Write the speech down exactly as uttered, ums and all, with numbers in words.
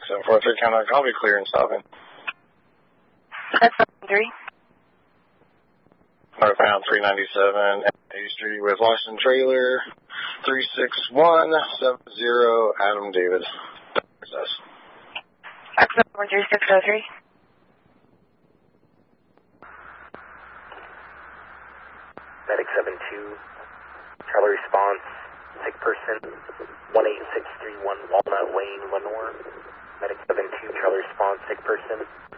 seven four three, count on, I'll be clear and stopping. That's three. Northbound three ninety-seven A Street with Washington Trailer, three six one seven zero, Adam David. Access one three six oh three. Medic seven two, trailer response, sick person, one eight six three one Walnut Lane, Lenore. Medic seven two, trailer response, sick person,